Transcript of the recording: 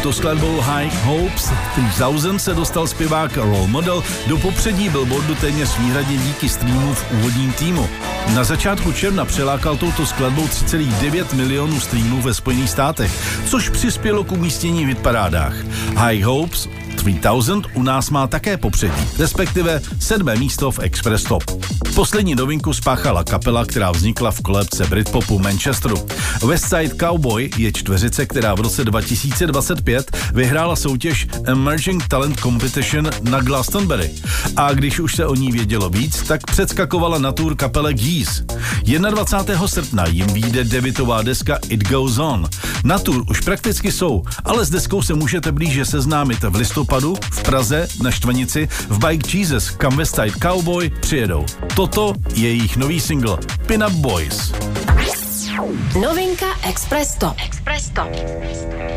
Touto skladbou High Hopes 3000 se dostal zpěvák Role Model do popředí Billboardu téměř výhradně díky streamů v úvodním týmu. Na začátku června přelákal touto skladbou 3,9 milionů streamů ve Spojených státech, což přispělo k umístění v hitparádách. High Hopes 3000 u nás má také popředí, respektive 7. místo v Express Top. Poslední novinku spáchala kapela, která vznikla v kolébce Britpopu Manchesteru. Westside Cowboy je čtveřice, která v roce 2025 vyhrála soutěž Emerging Talent Competition na Glastonbury. A když už se o ní vědělo víc, tak předskakovala na tour kapele Geese. 21. srpna jim vyjde debutová deska It Goes On. Na tour už prakticky jsou, ale s deskou se můžete blíže seznámit v listopadu v Praze na Štvanici v Bike Jesus, kam Westside Cowboy přijedou. Toto je jejich nový single Pin Up Boys. Novinka Express Top.